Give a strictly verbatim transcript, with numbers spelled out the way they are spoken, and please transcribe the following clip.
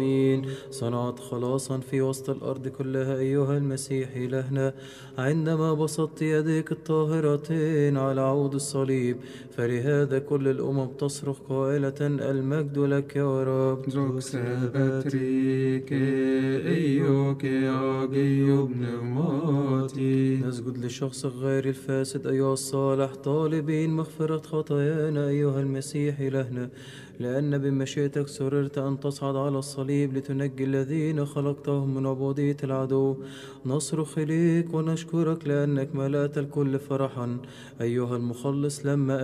صنعت خلاصا في وسط الأرض كلها أيها المسيح إلهنا، عندما بسطت يديك الطاهرتين على عود الصليب، فلهذا كل الأمم تصرخ قائلة المجد لك يا رب. نسجد لشخصك غير الفاسد أيها الصالح، طالبين مغفرة خطايانا أيها المسيح إلهنا، لأن بمشيئتك سررت أن تصعد على الصليب لتنجي الذين خلقتهم من عبودية العدو. نصرخ إليك ونشكرك لأنك ملأت الكل فرحا أيها المخلص لما